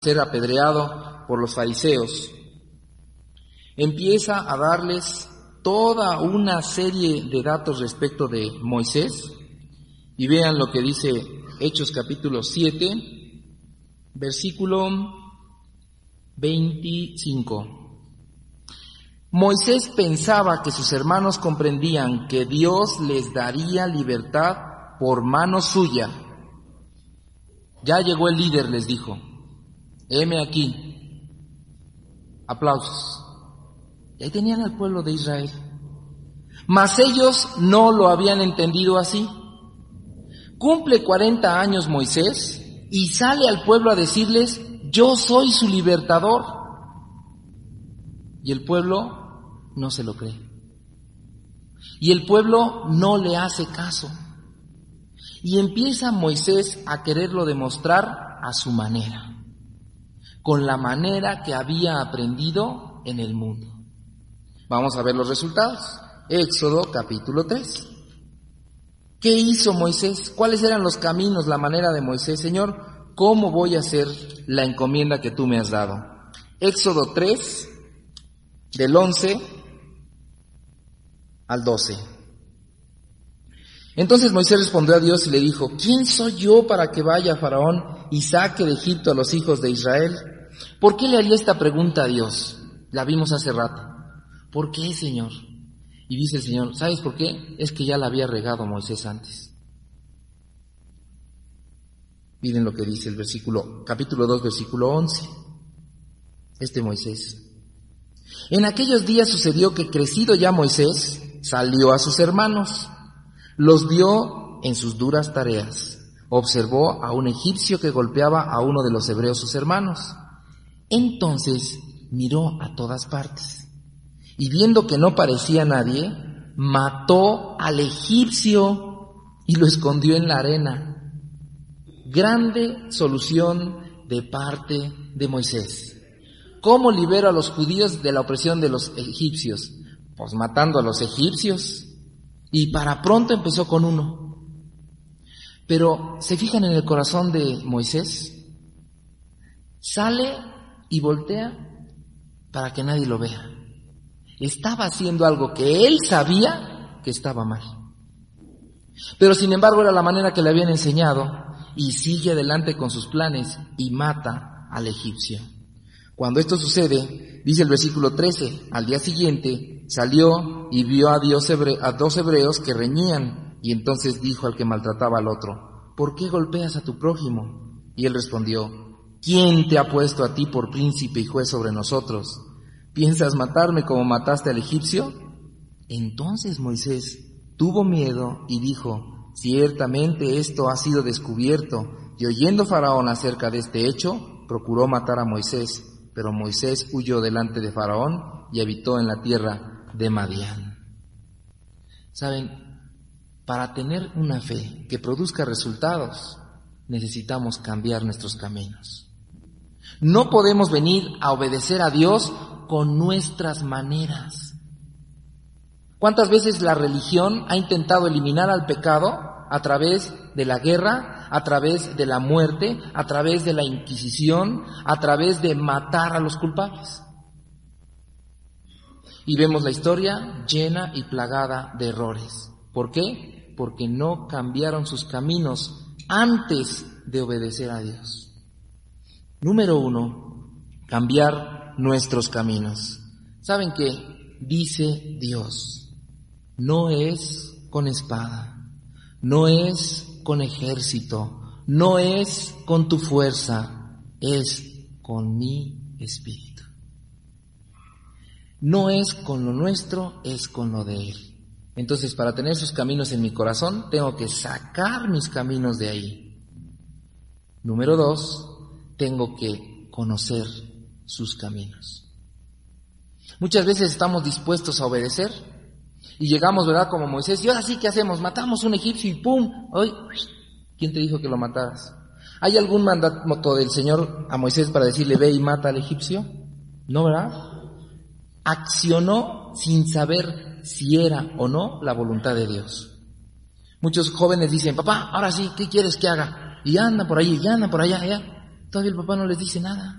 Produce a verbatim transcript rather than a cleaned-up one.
ser apedreado por los fariseos, empieza a darles toda una serie de datos respecto de Moisés. Y vean lo que dice Hechos capítulo siete, versículo veinticinco. Moisés pensaba que sus hermanos comprendían que Dios les daría libertad por mano suya. Ya llegó el líder, les dijo. Heme aquí. Aplausos. Y ahí tenían al pueblo de Israel. Mas ellos no lo habían entendido así. Cumple cuarenta años Moisés y sale al pueblo a decirles: yo soy su libertador. Y el pueblo no se lo cree. Y el pueblo no le hace caso. Y empieza Moisés a quererlo demostrar a su manera, con la manera que había aprendido en el mundo. Vamos a ver los resultados. Éxodo capítulo tres. ¿Qué hizo Moisés? ¿Cuáles eran los caminos, la manera de Moisés? Señor, ¿cómo voy a hacer la encomienda que tú me has dado? Éxodo tres, del once al doce. Entonces Moisés respondió a Dios y le dijo: ¿quién soy yo para que vaya a Faraón y saque de Egipto a los hijos de Israel? ¿Por qué le haría esta pregunta a Dios? La vimos hace rato. ¿Por qué, Señor? Y dice el Señor: ¿sabes por qué? Es que ya la había regado Moisés antes. Miren lo que dice el versículo, capítulo dos, versículo once. Este Moisés. En aquellos días sucedió que, crecido ya Moisés, salió a sus hermanos, los vio en sus duras tareas, observó a un egipcio que golpeaba a uno de los hebreos sus hermanos. Entonces miró a todas partes, y viendo que no parecía nadie, mató al egipcio y lo escondió en la arena. Grande solución de parte de Moisés. ¿Cómo libero a los judíos de la opresión de los egipcios? Pues matando a los egipcios. Y para pronto empezó con uno. Pero, ¿se fijan en el corazón de Moisés? Sale y voltea para que nadie lo vea. Estaba haciendo algo que él sabía que estaba mal. Pero sin embargo era la manera que le habían enseñado, y sigue adelante con sus planes y mata al egipcio. Cuando esto sucede, dice el versículo trece, al día siguiente salió y vio a, Dios hebre- a dos hebreos que reñían, y entonces dijo al que maltrataba al otro: ¿por qué golpeas a tu prójimo? Y él respondió: ¿quién te ha puesto a ti por príncipe y juez sobre nosotros? ¿Piensas matarme como mataste al egipcio? Entonces Moisés tuvo miedo y dijo: ciertamente esto ha sido descubierto. Y oyendo Faraón acerca de este hecho, procuró matar a Moisés. Pero Moisés huyó delante de Faraón y habitó en la tierra de Madián. ¿Saben? Para tener una fe que produzca resultados, necesitamos cambiar nuestros caminos. No podemos venir a obedecer a Dios con nuestras maneras. ¿Cuántas veces la religión ha intentado eliminar al pecado a través de la guerra, a través de la muerte, a través de la Inquisición, a través de matar a los culpables? Y vemos la historia llena y plagada de errores. ¿Por qué? Porque no cambiaron sus caminos antes de obedecer a Dios. Número uno, cambiar nuestros caminos. ¿Saben qué? Dice Dios: no es con espada, no es con ejército, no es con tu fuerza, es con mi espíritu. No es con lo nuestro, es con lo de Él. Entonces, para tener sus caminos en mi corazón, tengo que sacar mis caminos de ahí. Número dos, tengo que conocer sus caminos. Muchas veces estamos dispuestos a obedecer y llegamos, ¿verdad?, como Moisés, y ahora sí, ¿qué hacemos? Matamos un egipcio y ¡pum! ¡Ay! ¿Quién te dijo que lo mataras? ¿Hay algún mandato del Señor a Moisés para decirle: ve y mata al egipcio? No, ¿verdad? Accionó sin saber si era o no la voluntad de Dios. Muchos jóvenes dicen: papá, ahora sí, ¿qué quieres que haga? Y anda por ahí, y anda por allá, allá. Todavía el papá no les dice nada.